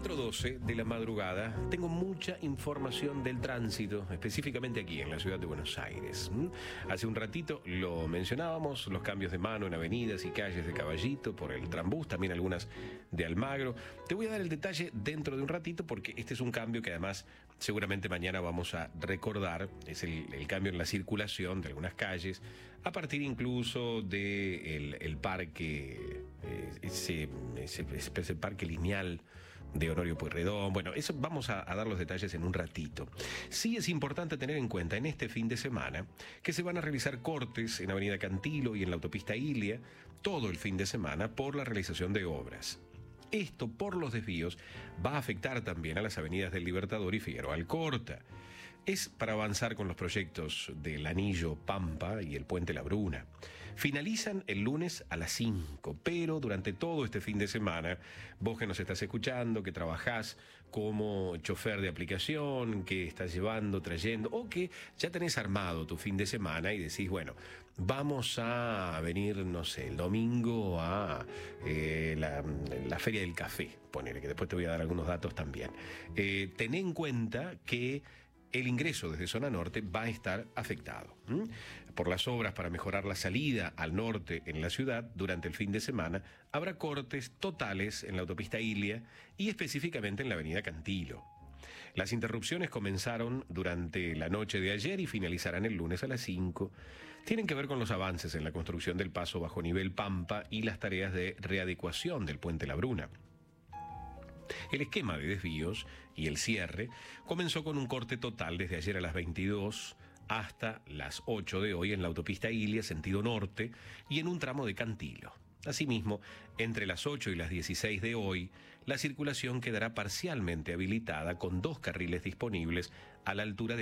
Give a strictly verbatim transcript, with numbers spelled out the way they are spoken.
cuatro doce de la madrugada tengo mucha información del tránsito, específicamente aquí en la ciudad de Buenos Aires. Hace un ratito lo mencionábamos, los cambios de mano en avenidas y calles de Caballito por el Trambús, también algunas de Almagro. Te voy a dar el detalle dentro de un ratito porque este es un cambio que además seguramente mañana vamos a recordar. Es el, el cambio en la circulación de algunas calles, a partir incluso del el parque, eh, ese, ese, ese parque lineal de Honorio Pueyrredón. Bueno, eso vamos a, a dar los detalles en un ratito. Sí es importante tener en cuenta en este fin de semana que se van a realizar cortes en Avenida Cantilo y en la autopista Ilia todo el fin de semana por la realización de obras. Esto, por los desvíos, va a afectar también a las avenidas del Libertador y Figueroa Alcorta. Es para avanzar con los proyectos del Anillo Pampa y el Puente La Bruna. Finalizan el lunes a las cinco, pero durante todo este fin de semana, vos que nos estás escuchando, que trabajás como chofer de aplicación, que estás llevando, trayendo, o que ya tenés armado tu fin de semana y decís, bueno, vamos a venir, no sé, el domingo a eh, la, la Feria del Café, ponele, que después te voy a dar algunos datos también. Eh, ten en cuenta que el ingreso desde zona norte va a estar afectado ¿m? por las obras para mejorar la salida al norte en la ciudad. Durante el fin de semana habrá cortes totales en la autopista Ilia y específicamente en la avenida Cantilo. Las interrupciones comenzaron durante la noche de ayer y finalizarán el lunes a las cinco. Tienen que ver con los avances en la construcción del paso bajo nivel Pampa y las tareas de readecuación del Puente La Bruna. El esquema de desvíos y el cierre comenzó con un corte total desde ayer a las veintidós hasta las ocho de hoy en la autopista Ilia, sentido norte, y en un tramo de Cantilo. Asimismo, entre las ocho y las dieciséis de hoy, la circulación quedará parcialmente habilitada con dos carriles disponibles a la altura de